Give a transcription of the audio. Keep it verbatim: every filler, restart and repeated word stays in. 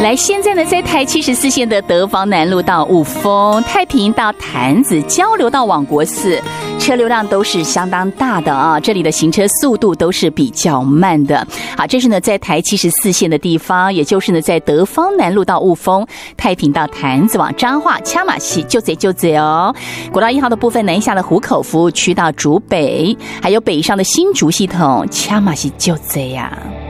来，现在呢，在台七十四线的德芳南路到雾峰、太平到潭子、交流到往国寺，车流量都是相当大的啊，这里的行车速度都是比较慢的。好，这是呢在台七十四线的地方，也就是呢在德芳南路到雾峰、太平到潭子往彰化、掐马溪就贼就贼哦。国道一号的部分，南下的湖口服务区到竹北，还有北上的新竹系统，掐马溪就贼呀、啊。